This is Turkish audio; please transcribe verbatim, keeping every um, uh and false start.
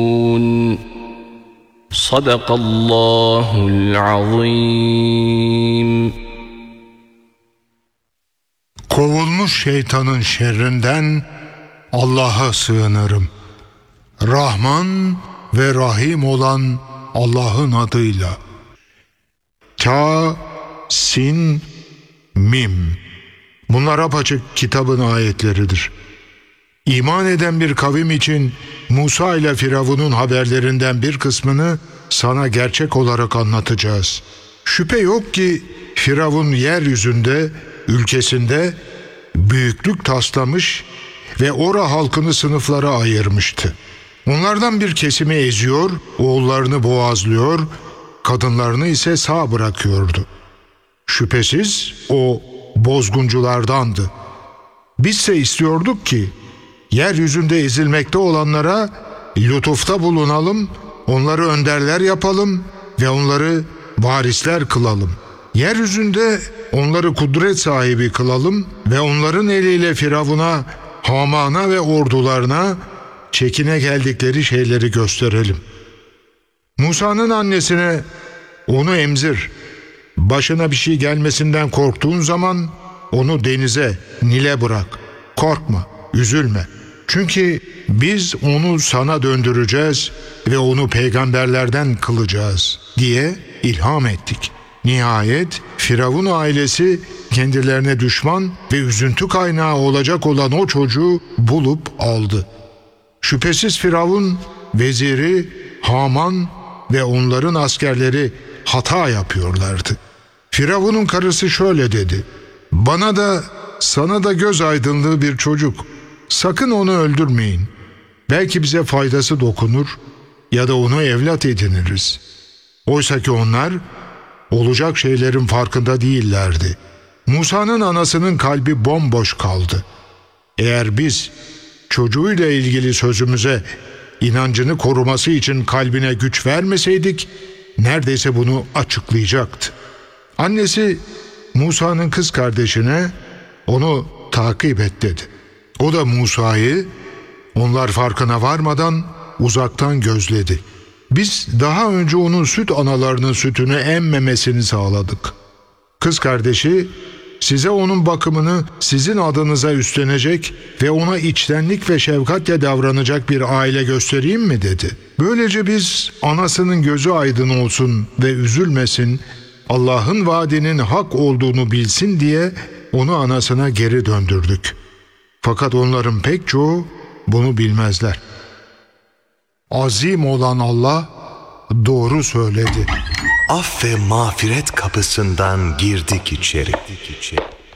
Sadakallahul azim. Kovulmuş şeytanın şerrinden Allah'a sığınırım. Rahman ve Rahim olan Allah'ın adıyla. Ka, Sin, Mim. Bunlar apaçık kitabın ayetleridir. İman eden bir kavim için Musa ile Firavun'un haberlerinden bir kısmını sana gerçek olarak anlatacağız. Şüphe yok ki Firavun yeryüzünde, ülkesinde büyüklük taslamış ve ora halkını sınıflara ayırmıştı. Onlardan bir kesimi eziyor, oğullarını boğazlıyor, kadınlarını ise sağ bırakıyordu. Şüphesiz o bozgunculardandı. Bizse istiyorduk ki yeryüzünde ezilmekte olanlara lütufta bulunalım, onları önderler yapalım ve onları varisler kılalım. Yeryüzünde onları kudret sahibi kılalım ve onların eliyle Firavun'a, Haman'a ve ordularına çekine geldikleri şeyleri gösterelim. Musa'nın annesine onu emzir, başına bir şey gelmesinden korktuğun zaman onu denize, Nil'e bırak. Korkma, üzülme. Çünkü biz onu sana döndüreceğiz ve onu peygamberlerden kılacağız diye ilham ettik. Nihayet Firavun ailesi kendilerine düşman ve üzüntü kaynağı olacak olan o çocuğu bulup aldı. Şüphesiz Firavun, veziri, Haman ve onların askerleri hata yapıyorlardı. Firavun'un karısı şöyle dedi: "Bana da sana da göz aydınlığı bir çocuk. Sakın onu öldürmeyin. Belki bize faydası dokunur ya da onu evlat ediniriz." Oysa ki onlar olacak şeylerin farkında değillerdi. Musa'nın anasının kalbi bomboş kaldı. Eğer biz çocuğuyla ilgili sözümüze, inancını koruması için kalbine güç vermeseydik, neredeyse bunu açıklayacaktı. Annesi Musa'nın kız kardeşine onu takip et dedi. O da Musa'yı onlar farkına varmadan uzaktan gözledi. Biz daha önce onun süt analarının sütünü emmemesini sağladık. Kız kardeşi, size onun bakımını sizin adınıza üstlenecek ve ona içtenlik ve şefkatle davranacak bir aile göstereyim mi dedi. Böylece biz anasının gözü aydın olsun ve üzülmesin, Allah'ın vaadinin hak olduğunu bilsin diye onu anasına geri döndürdük. Fakat onların pek çoğu bunu bilmezler. Azim olan Allah doğru söyledi. Af ve mağfiret kapısından girdik içeri.